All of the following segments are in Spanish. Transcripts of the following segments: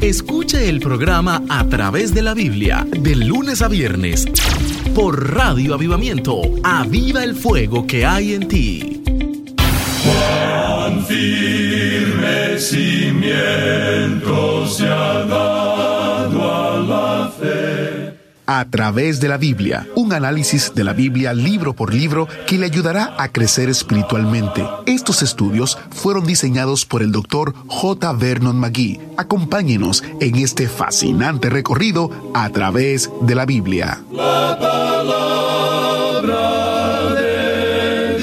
Escuche el programa A Través de la Biblia, de lunes a viernes, por Radio Avivamiento. Aviva el fuego que hay en ti. Cuán firme cimiento se ha dado a la fe. A Través de la Biblia, un análisis de la Biblia libro por libro que le ayudará a crecer espiritualmente. Estos estudios fueron diseñados por el Dr. J. Vernon McGee. Acompáñenos en este fascinante recorrido a través de la Biblia. La palabra de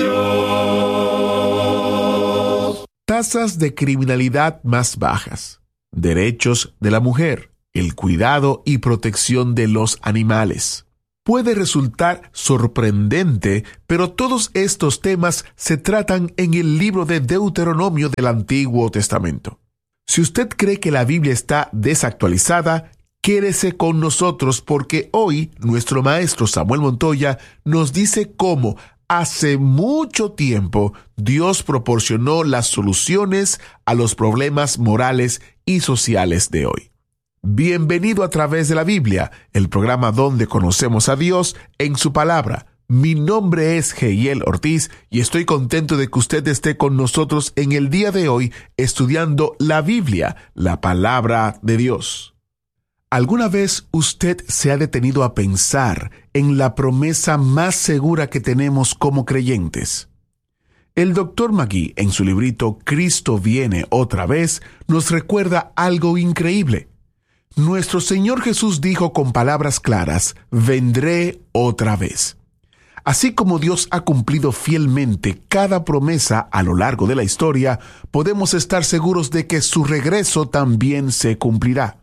Dios. Tasas de criminalidad más bajas, derechos de la mujer, el cuidado y protección de los animales. Puede resultar sorprendente, pero todos estos temas se tratan en el libro de Deuteronomio del Antiguo Testamento. Si usted cree que la Biblia está desactualizada, quédese con nosotros porque hoy nuestro maestro Samuel Montoya nos dice cómo hace mucho tiempo Dios proporcionó las soluciones a los problemas morales y sociales de hoy. Bienvenido a Través de la Biblia, el programa donde conocemos a Dios en su palabra. Mi nombre es Heiel Ortiz y estoy contento de que usted esté con nosotros en el día de hoy estudiando la Biblia, la palabra de Dios. ¿Alguna vez usted se ha detenido a pensar en la promesa más segura que tenemos como creyentes? El Dr. McGee, en su librito Cristo viene otra vez, nos recuerda algo increíble. Nuestro Señor Jesús dijo con palabras claras, vendré otra vez. Así como Dios ha cumplido fielmente cada promesa a lo largo de la historia, podemos estar seguros de que su regreso también se cumplirá.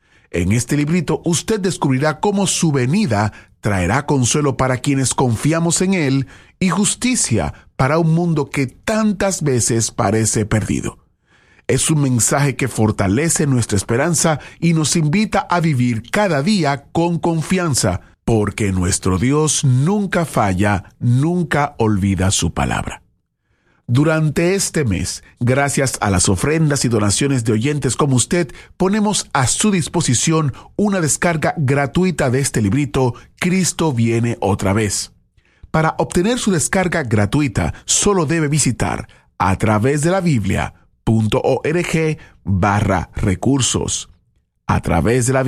En este librito usted descubrirá cómo su venida traerá consuelo para quienes confiamos en Él y justicia para un mundo que tantas veces parece perdido. Es un mensaje que fortalece nuestra esperanza y nos invita a vivir cada día con confianza, porque nuestro Dios nunca falla, nunca olvida su palabra. Durante este mes, gracias a las ofrendas y donaciones de oyentes como usted, ponemos a su disposición una descarga gratuita de este librito, Cristo viene otra vez. Para obtener su descarga gratuita, solo debe visitar a través de la Biblia.org/recursos. A través de la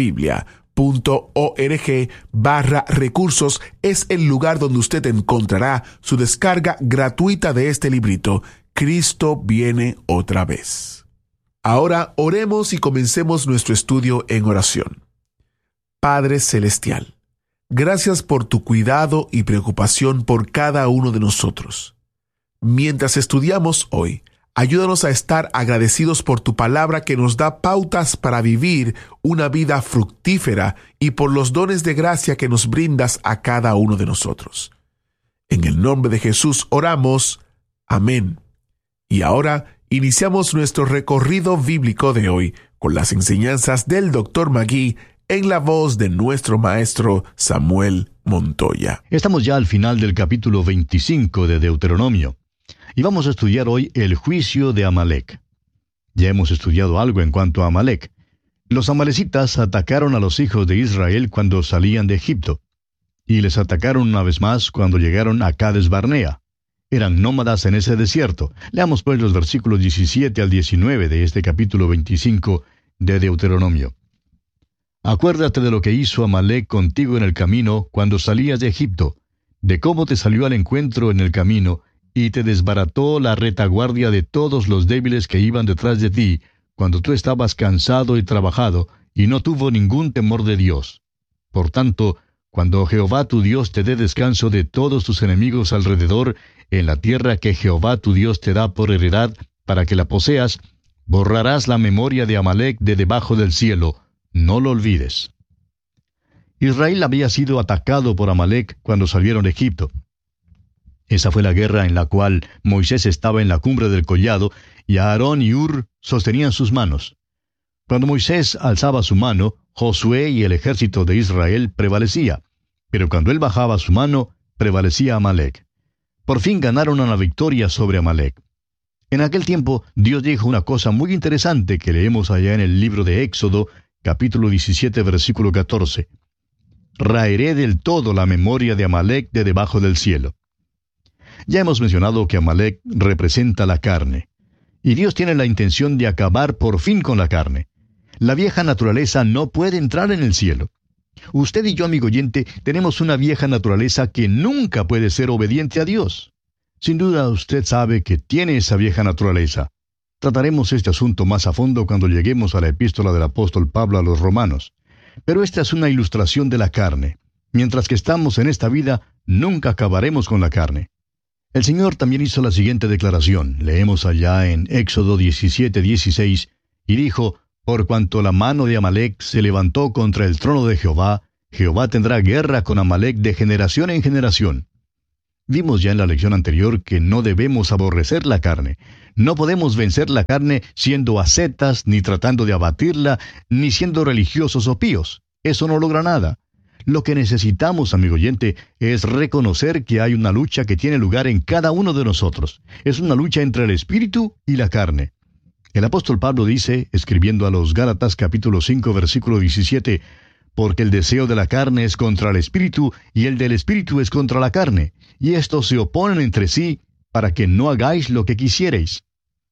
Biblia.org/recursos es el lugar donde usted encontrará su descarga gratuita de este librito, Cristo viene otra vez. Ahora oremos y comencemos nuestro estudio en oración. Padre Celestial, gracias por tu cuidado y preocupación por cada uno de nosotros. Mientras estudiamos hoy, ayúdanos a estar agradecidos por tu palabra que nos da pautas para vivir una vida fructífera y por los dones de gracia que nos brindas a cada uno de nosotros. En el nombre de Jesús oramos. Amén. Y ahora iniciamos nuestro recorrido bíblico de hoy con las enseñanzas del Dr. McGee en la voz de nuestro maestro Samuel Montoya. Estamos ya al final del capítulo 25 de Deuteronomio. Y vamos a estudiar hoy el juicio de Amalec. Ya hemos estudiado algo en cuanto a Amalec. Los amalecitas atacaron a los hijos de Israel cuando salían de Egipto, y les atacaron una vez más cuando llegaron a Cades Barnea. Eran nómadas en ese desierto. Leamos pues los versículos 17 al 19 de este capítulo 25 de Deuteronomio. Acuérdate de lo que hizo Amalec contigo en el camino cuando salías de Egipto, de cómo te salió al encuentro en el camino, y te desbarató la retaguardia de todos los débiles que iban detrás de ti, cuando tú estabas cansado y trabajado, y no tuvo ningún temor de Dios. Por tanto, cuando Jehová tu Dios te dé descanso de todos tus enemigos alrededor, en la tierra que Jehová tu Dios te da por heredad, para que la poseas, borrarás la memoria de Amalec de debajo del cielo, no lo olvides. Israel había sido atacado por Amalec cuando salieron de Egipto. Esa fue la guerra en la cual Moisés estaba en la cumbre del collado y Aarón y Hur sostenían sus manos. Cuando Moisés alzaba su mano, Josué y el ejército de Israel prevalecía, pero cuando él bajaba su mano, prevalecía Amalec. Por fin ganaron una victoria sobre Amalec. En aquel tiempo, Dios dijo una cosa muy interesante que leemos allá en el libro de Éxodo, capítulo 17, versículo 14. Raeré del todo la memoria de Amalek de debajo del cielo. Ya hemos mencionado que Amalek representa la carne, y Dios tiene la intención de acabar por fin con la carne. La vieja naturaleza no puede entrar en el cielo. Usted y yo, amigo oyente, tenemos una vieja naturaleza que nunca puede ser obediente a Dios. Sin duda usted sabe que tiene esa vieja naturaleza. Trataremos este asunto más a fondo cuando lleguemos a la epístola del apóstol Pablo a los Romanos. Pero esta es una ilustración de la carne. Mientras que estamos en esta vida, nunca acabaremos con la carne. El Señor también hizo la siguiente declaración. Leemos allá en Éxodo 17:16, y dijo: Por cuanto la mano de Amalek se levantó contra el trono de Jehová, Jehová tendrá guerra con Amalek de generación en generación. Vimos ya en la lección anterior que no debemos aborrecer la carne. No podemos vencer la carne siendo ascetas, ni tratando de abatirla, ni siendo religiosos o píos. Eso no logra nada. Lo que necesitamos, amigo oyente, es reconocer que hay una lucha que tiene lugar en cada uno de nosotros. Es una lucha entre el espíritu y la carne. El apóstol Pablo dice, escribiendo a los Gálatas capítulo 5, versículo 17, porque el deseo de la carne es contra el espíritu, y el del espíritu es contra la carne, y estos se oponen entre sí, para que no hagáis lo que quisierais.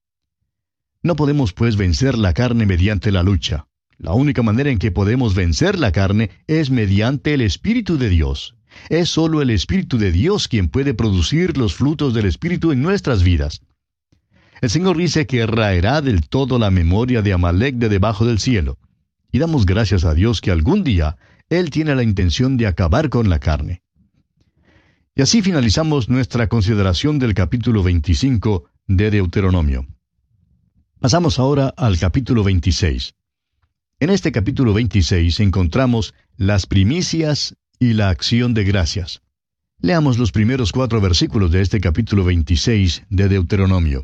No podemos, pues, vencer la carne mediante la lucha. La única manera en que podemos vencer la carne es mediante el Espíritu de Dios. Es solo el Espíritu de Dios quien puede producir los frutos del Espíritu en nuestras vidas. El Señor dice que raerá del todo la memoria de Amalek de debajo del cielo. Y damos gracias a Dios que algún día Él tiene la intención de acabar con la carne. Y así finalizamos nuestra consideración del capítulo 25 de Deuteronomio. Pasamos ahora al capítulo 26. En este capítulo 26 encontramos las primicias y la acción de gracias. Leamos los primeros 4 versículos de este capítulo 26 de Deuteronomio.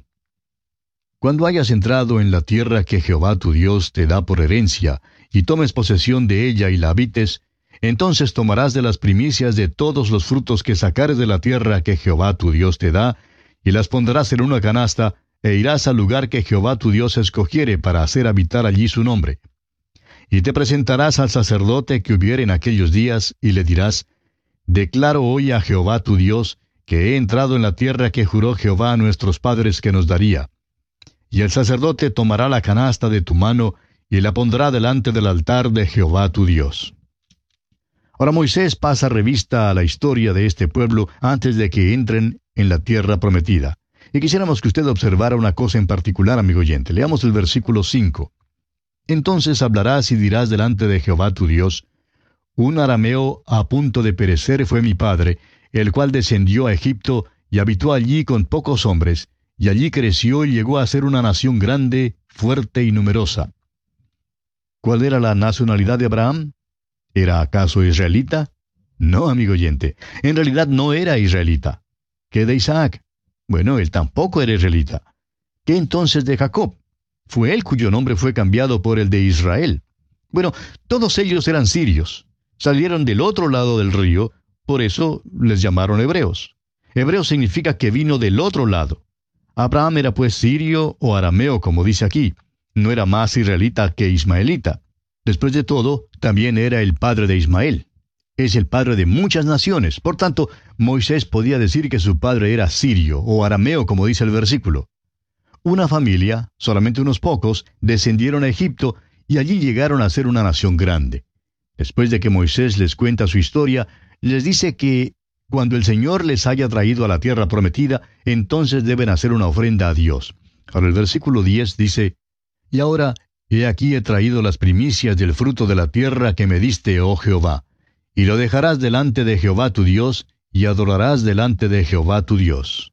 Cuando hayas entrado en la tierra que Jehová tu Dios te da por herencia, y tomes posesión de ella y la habites, entonces tomarás de las primicias de todos los frutos que sacares de la tierra que Jehová tu Dios te da, y las pondrás en una canasta, e irás al lugar que Jehová tu Dios escogiere para hacer habitar allí su nombre. Y te presentarás al sacerdote que hubiere en aquellos días, y le dirás: Declaro hoy a Jehová tu Dios, que he entrado en la tierra que juró Jehová a nuestros padres que nos daría. Y el sacerdote tomará la canasta de tu mano, y la pondrá delante del altar de Jehová tu Dios. Ahora Moisés pasa revista a la historia de este pueblo antes de que entren en la tierra prometida. Y quisiéramos que usted observara una cosa en particular, amigo oyente. Leamos el versículo 5. Entonces hablarás y dirás delante de Jehová tu Dios: Un arameo a punto de perecer fue mi padre, el cual descendió a Egipto y habitó allí con pocos hombres, y allí creció y llegó a ser una nación grande, fuerte y numerosa. ¿Cuál era la nacionalidad de Abraham? ¿Era acaso israelita? No, amigo oyente, en realidad no era israelita. ¿Qué de Isaac? Bueno, él tampoco era israelita. ¿Qué entonces de Jacob? Fue él cuyo nombre fue cambiado por el de Israel. Bueno, todos ellos eran sirios. Salieron del otro lado del río, por eso les llamaron hebreos. Hebreo significa que vino del otro lado. Abraham era pues sirio o arameo, como dice aquí. No era más israelita que ismaelita. Después de todo, también era el padre de Ismael. Es el padre de muchas naciones. Por tanto, Moisés podía decir que su padre era sirio o arameo, como dice el versículo. Una familia, solamente unos pocos, descendieron a Egipto y allí llegaron a ser una nación grande. Después de que Moisés les cuenta su historia, les dice que cuando el Señor les haya traído a la tierra prometida, entonces deben hacer una ofrenda a Dios. Ahora el versículo 10 dice: Y ahora, he aquí he traído las primicias del fruto de la tierra que me diste, oh Jehová, y lo dejarás delante de Jehová tu Dios, y adorarás delante de Jehová tu Dios.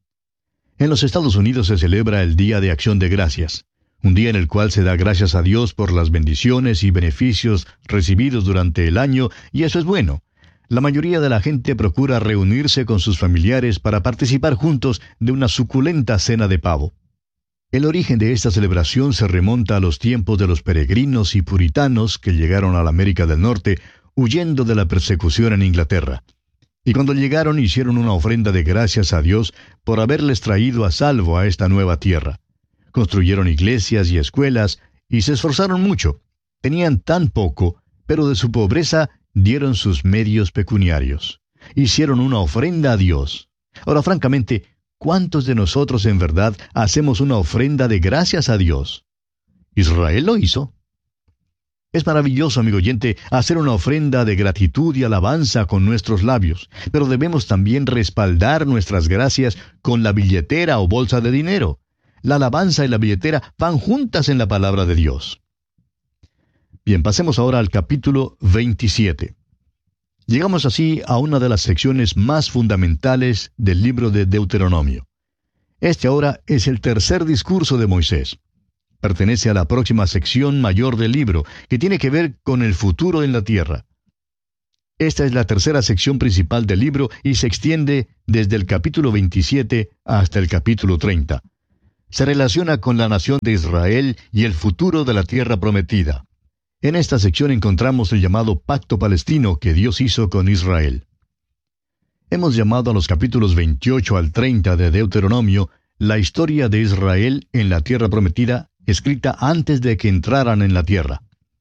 En los Estados Unidos se celebra el Día de Acción de Gracias, un día en el cual se da gracias a Dios por las bendiciones y beneficios recibidos durante el año, y eso es bueno. La mayoría de la gente procura reunirse con sus familiares para participar juntos de una suculenta cena de pavo. El origen de esta celebración se remonta a los tiempos de los peregrinos y puritanos que llegaron a la América del Norte huyendo de la persecución en Inglaterra. Y cuando llegaron hicieron una ofrenda de gracias a Dios por haberles traído a salvo a esta nueva tierra. Construyeron iglesias y escuelas y se esforzaron mucho. Tenían tan poco, pero de su pobreza dieron sus medios pecuniarios. Hicieron una ofrenda a Dios. Ahora, francamente, ¿cuántos de nosotros en verdad hacemos una ofrenda de gracias a Dios? Israel lo hizo. Es maravilloso, amigo oyente, hacer una ofrenda de gratitud y alabanza con nuestros labios, pero debemos también respaldar nuestras gracias con la billetera o bolsa de dinero. La alabanza y la billetera van juntas en la palabra de Dios. Bien, pasemos ahora al capítulo 27. Llegamos así a una de las secciones más fundamentales del libro de Deuteronomio. Este ahora es el tercer discurso de Moisés. Pertenece a la próxima sección mayor del libro, que tiene que ver con el futuro en la tierra. Esta es la tercera sección principal del libro y se extiende desde el capítulo 27 hasta el capítulo 30. Se relaciona con la nación de Israel y el futuro de la tierra prometida. En esta sección encontramos el llamado pacto palestino que Dios hizo con Israel. Hemos llamado a los capítulos 28 al 30 de Deuteronomio la historia de Israel en la tierra prometida, escrita antes de que entraran en la tierra.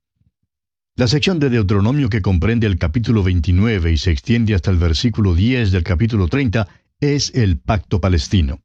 La sección de Deuteronomio que comprende el capítulo 29 y se extiende hasta el versículo 10 del capítulo 30 es el pacto palestino.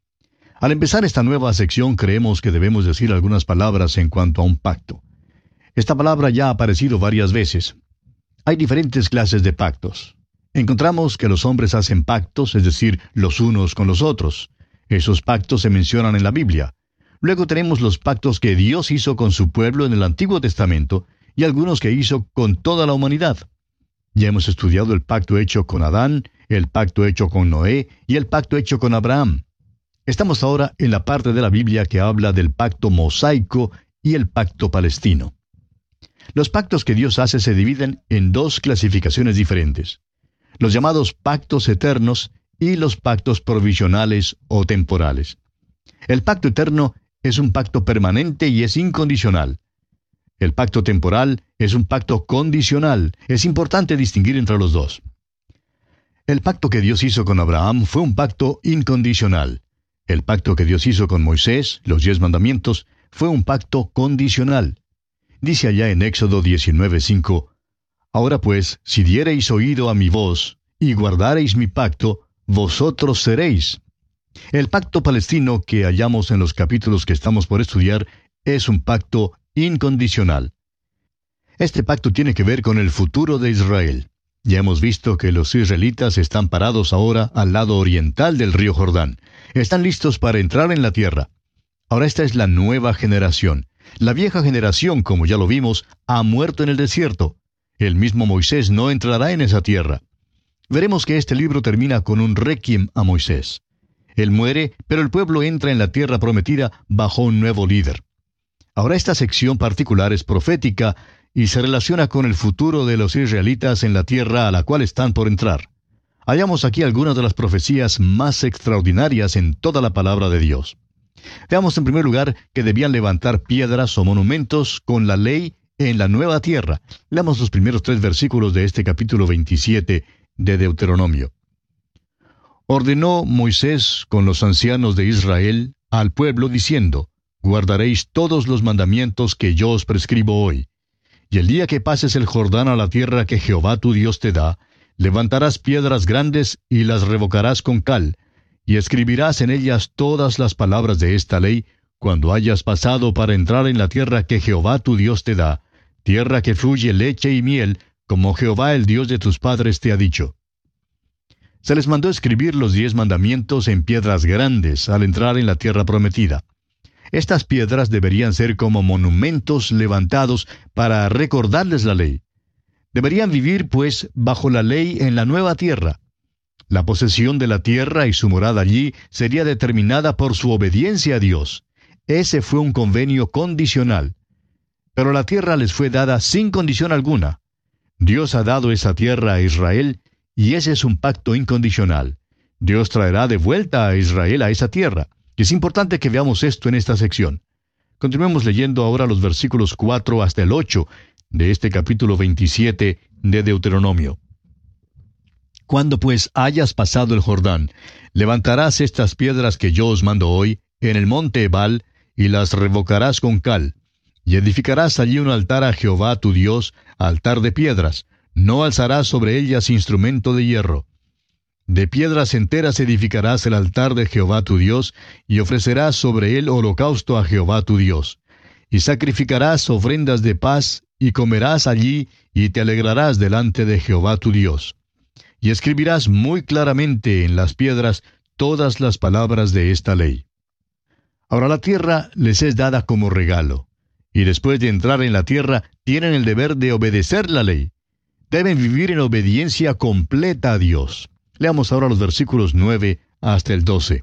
Al empezar esta nueva sección creemos que debemos decir algunas palabras en cuanto a un pacto. Esta palabra ya ha aparecido varias veces. Hay diferentes clases de pactos. Encontramos que los hombres hacen pactos, es decir, los unos con los otros. Esos pactos se mencionan en la Biblia. Luego tenemos los pactos que Dios hizo con su pueblo en el Antiguo Testamento y algunos que hizo con toda la humanidad. Ya hemos estudiado el pacto hecho con Adán, el pacto hecho con Noé y el pacto hecho con Abraham. Estamos ahora en la parte de la Biblia que habla del pacto mosaico y el pacto palestino. Los pactos que Dios hace se dividen en dos clasificaciones diferentes: los llamados pactos eternos y los pactos provisionales o temporales. El pacto eterno es un pacto permanente y es incondicional. El pacto temporal es un pacto condicional. Es importante distinguir entre los dos. El pacto que Dios hizo con Abraham fue un pacto incondicional. El pacto que Dios hizo con Moisés, los 10 mandamientos, fue un pacto condicional. Dice allá en Éxodo 19:5, «Ahora pues, si diereis oído a mi voz, y guardareis mi pacto, vosotros seréis». El pacto palestino que hallamos en los capítulos que estamos por estudiar es un pacto incondicional. Este pacto tiene que ver con el futuro de Israel. Ya hemos visto que los israelitas están parados ahora al lado oriental del río Jordán. Están listos para entrar en la tierra. Ahora esta es la nueva generación. La vieja generación, como ya lo vimos, ha muerto en el desierto. El mismo Moisés no entrará en esa tierra. Veremos que este libro termina con un requiem a Moisés. Él muere, pero el pueblo entra en la tierra prometida bajo un nuevo líder. Ahora esta sección particular es profética y se relaciona con el futuro de los israelitas en la tierra a la cual están por entrar. Hallamos aquí algunas de las profecías más extraordinarias en toda la palabra de Dios. Veamos en primer lugar que debían levantar piedras o monumentos con la ley en la nueva tierra. Leamos los primeros 3 versículos de este capítulo 27 de Deuteronomio. Ordenó Moisés con los ancianos de Israel al pueblo diciendo: guardaréis todos los mandamientos que yo os prescribo hoy. Y el día que pases el Jordán a la tierra que Jehová tu Dios te da, levantarás piedras grandes y las revocarás con cal, y escribirás en ellas todas las palabras de esta ley, cuando hayas pasado para entrar en la tierra que Jehová tu Dios te da, tierra que fluye leche y miel, como Jehová el Dios de tus padres te ha dicho. Se les mandó escribir los 10 mandamientos en piedras grandes al entrar en la tierra prometida. Estas piedras deberían ser como monumentos levantados para recordarles la ley. Deberían vivir, pues, bajo la ley en la nueva tierra. La posesión de la tierra y su morada allí sería determinada por su obediencia a Dios. Ese fue un convenio condicional. Pero la tierra les fue dada sin condición alguna. Dios ha dado esa tierra a Israel, y ese es un pacto incondicional. Dios traerá de vuelta a Israel a esa tierra. Y es importante que veamos esto en esta sección. Continuemos leyendo ahora los versículos 4 hasta el 8 de este capítulo 27 de Deuteronomio. Cuando pues hayas pasado el Jordán, levantarás estas piedras que yo os mando hoy en el monte Ebal, y las revocarás con cal, Y edificarás allí un altar a Jehová tu Dios, altar de piedras. No alzarás sobre ellas instrumento de hierro. De piedras enteras edificarás el altar de Jehová tu Dios, y ofrecerás sobre él holocausto a Jehová tu Dios. Y sacrificarás ofrendas de paz, y comerás allí, y te alegrarás delante de Jehová tu Dios. Y escribirás muy claramente en las piedras todas las palabras de esta ley. Ahora la tierra les es dada como regalo, y después de entrar en la tierra tienen el deber de obedecer la ley. Deben vivir en obediencia completa a Dios. Leamos ahora los versículos 9 hasta el 12.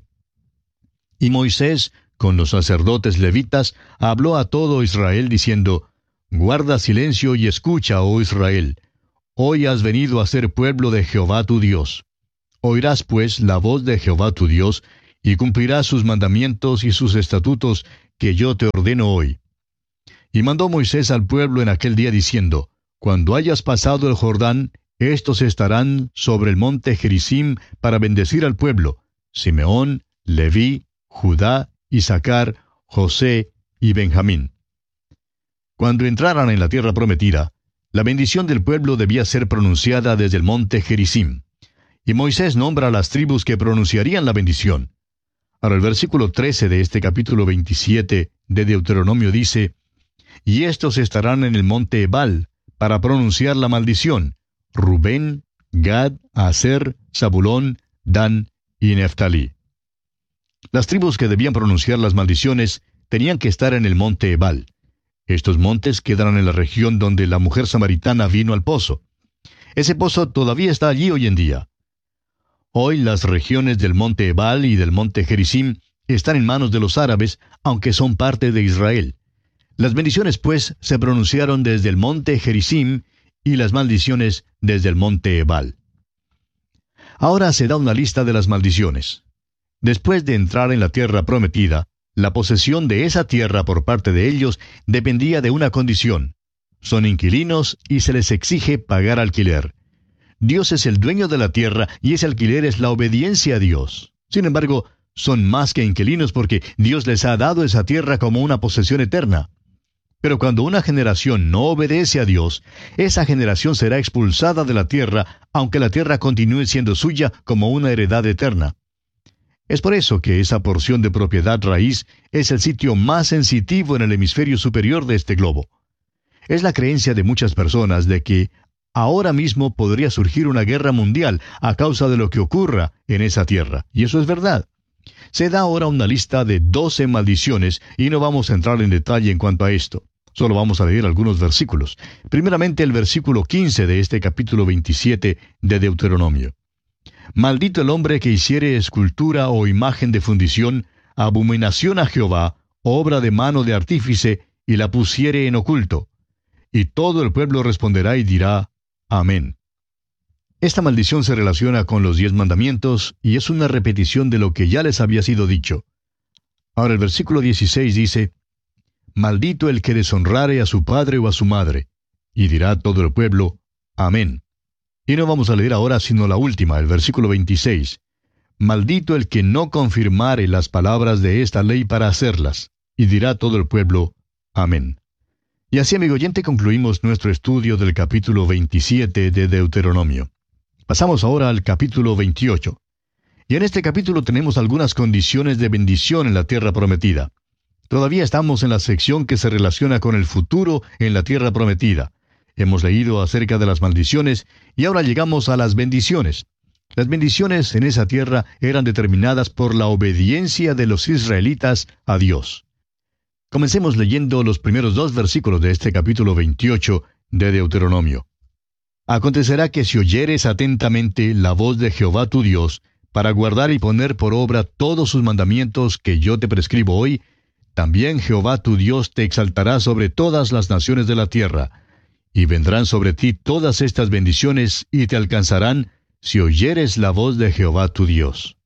Y Moisés, con los sacerdotes levitas, habló a todo Israel diciendo: Guarda silencio y escucha, oh Israel. Hoy has venido a ser pueblo de Jehová tu Dios. Oirás pues la voz de Jehová tu Dios, y cumplirás sus mandamientos y sus estatutos que yo te ordeno hoy. Y mandó Moisés al pueblo en aquel día diciendo: Cuando hayas pasado el Jordán, estos estarán sobre el monte Gerizim para bendecir al pueblo: Simeón, Leví, Judá, Isaacar, José y Benjamín. Cuando entraran en la tierra prometida, la bendición del pueblo debía ser pronunciada desde el monte Gerizim. Y Moisés nombra a las tribus que pronunciarían la bendición. Ahora el versículo 13 de este capítulo 27 de Deuteronomio dice: Y estos estarán en el monte Ebal para pronunciar la maldición: Rubén, Gad, Aser, Zabulón, Dan y Neftalí. Las tribus que debían pronunciar las maldiciones tenían que estar en el monte Ebal. Estos montes quedan en la región donde la mujer samaritana vino al pozo. Ese pozo todavía está allí hoy en día. Hoy las regiones del monte Ebal y del monte Gerizim están en manos de los árabes, aunque son parte de Israel. Las bendiciones, pues, se pronunciaron desde el monte Gerizim y las maldiciones desde el monte Ebal. Ahora se da una lista de las maldiciones. Después de entrar en la tierra prometida, la posesión de esa tierra por parte de ellos dependía de una condición: son inquilinos y se les exige pagar alquiler. Dios es el dueño de la tierra y ese alquiler es la obediencia a Dios. Sin embargo, son más que inquilinos porque Dios les ha dado esa tierra como una posesión eterna. Pero cuando una generación no obedece a Dios, esa generación será expulsada de la tierra, aunque la tierra continúe siendo suya como una heredad eterna. Es por eso que esa porción de propiedad raíz es el sitio más sensitivo en el hemisferio superior de este globo. Es la creencia de muchas personas de que ahora mismo podría surgir una guerra mundial a causa de lo que ocurra en esa tierra, y eso es verdad. Se da ahora una lista de 12 maldiciones y no vamos a entrar en detalle en cuanto a esto. Solo vamos a leer algunos versículos. Primeramente el versículo 15 de este capítulo 27 de Deuteronomio. Maldito el hombre que hiciere escultura o imagen de fundición, abominación a Jehová, obra de mano de artífice, y la pusiere en oculto. Y todo el pueblo responderá y dirá: Amén. Esta maldición se relaciona con los 10 mandamientos y es una repetición de lo que ya les había sido dicho. Ahora el versículo 16 dice: Maldito el que deshonrare a su padre o a su madre. Y dirá todo el pueblo: Amén. Y no vamos a leer ahora sino la última, el versículo 26. Maldito el que no confirmare las palabras de esta ley para hacerlas. Y dirá todo el pueblo: Amén. Y así, amigo oyente, concluimos nuestro estudio del capítulo 27 de Deuteronomio. Pasamos ahora al capítulo 28. Y en este capítulo tenemos algunas condiciones de bendición en la tierra prometida. Todavía estamos en la sección que se relaciona con el futuro en la tierra prometida. Hemos leído acerca de las maldiciones y ahora llegamos a las bendiciones. Las bendiciones en esa tierra eran determinadas por la obediencia de los israelitas a Dios. Comencemos leyendo los primeros 2 versículos de este capítulo 28 de Deuteronomio. Acontecerá que si oyeres atentamente la voz de Jehová tu Dios, para guardar y poner por obra todos sus mandamientos que yo te prescribo hoy, también Jehová tu Dios te exaltará sobre todas las naciones de la tierra, y vendrán sobre ti todas estas bendiciones y te alcanzarán si oyeres la voz de Jehová tu Dios.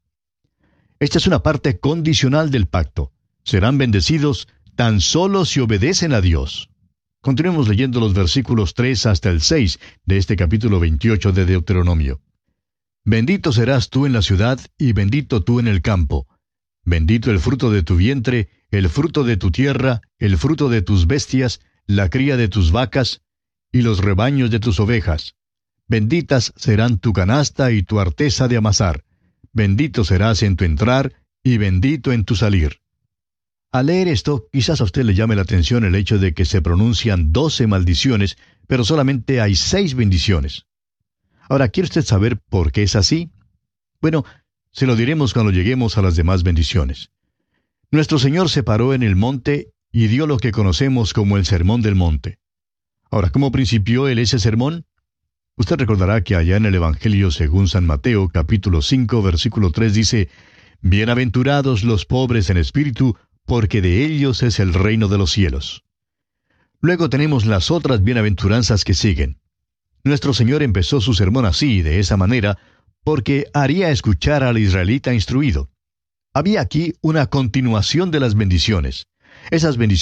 Esta es una parte condicional del pacto. Serán bendecidos tan solo si obedecen a Dios. Continuemos leyendo los versículos 3 hasta el 6 de este capítulo 28 de Deuteronomio. Bendito serás tú en la ciudad y bendito tú en el campo. Bendito el fruto de tu vientre, el fruto de tu tierra, el fruto de tus bestias, la cría de tus vacas, y los rebaños de tus ovejas. Benditas serán tu canasta y tu arteza de amasar. Bendito serás en tu entrar, y bendito en tu salir. Al leer esto, quizás a usted le llame la atención el hecho de que se pronuncian 12 maldiciones, pero solamente hay 6 bendiciones. Ahora, ¿quiere usted saber por qué es así? Bueno, se lo diremos cuando lleguemos a las demás bendiciones. Nuestro Señor se paró en el monte y dio lo que conocemos como el Sermón del Monte. Ahora, ¿cómo principió él ese sermón? Usted recordará que allá en el Evangelio según San Mateo, capítulo 5, versículo 3 dice: Bienaventurados los pobres en espíritu, porque de ellos es el reino de los cielos. Luego tenemos las otras bienaventuranzas que siguen. Nuestro Señor empezó su sermón así, de esa manera, porque haría escuchar al israelita instruido. Había aquí una continuación de las bendiciones. Esas bendiciones